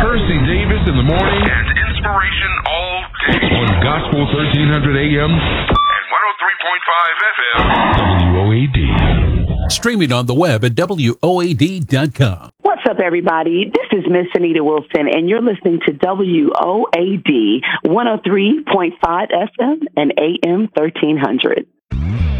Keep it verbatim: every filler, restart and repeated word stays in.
Percy Davis in the morning. And inspiration all day. On Gospel thirteen hundred A M. And one oh three point five F M. W O A D. Streaming on the web at W O A D dot com. What's up, everybody? This is Miss Anita Wilson, and you're listening to W O A D one oh three point five F M and A M thirteen hundred.